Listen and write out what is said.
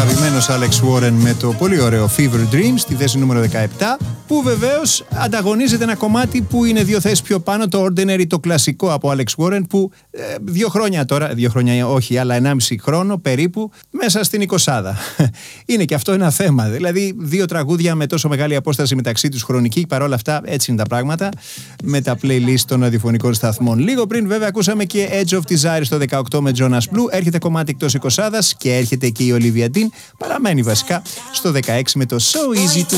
Αγαπημένος Alex Warren με το πολύ ωραίο Fever Dream στη θέση νούμερο 17, που βεβαίως ανταγωνίζεται ένα κομμάτι που είναι 2 θέσεις πιο πάνω, το Ordinary, το κλασικό από Alex Warren, που 2 χρόνια τώρα, 2 χρόνια όχι, αλλά 1,5 χρόνο περίπου, μέσα στην 20. Είναι και αυτό ένα θέμα, δηλαδή 2 τραγούδια με τόσο μεγάλη απόσταση μεταξύ τους χρονική, παρόλα αυτά έτσι είναι τα πράγματα με τα playlist των ραδιοφωνικών σταθμών. Λίγο πριν βέβαια ακούσαμε και Edge of Desire στο 18 με Jonas Blue, έρχεται κομμάτι εκτός 20 και έρχεται και η Olivia Dean, παραμένει βασικά στο 16 με το So Easy to